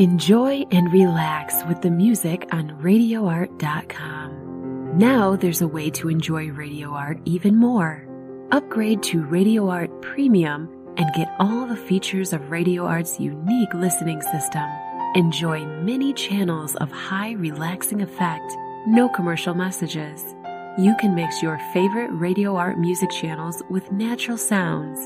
Enjoy and relax with the music on RadioArt.com. Now there's a way to enjoy Radio Art even more. Upgrade to Radio Art Premium and get all the features of Radio Art's unique listening system. Enjoy many channels of high relaxing effect, no commercial messages. You can mix your favorite Radio Art music channels with natural sounds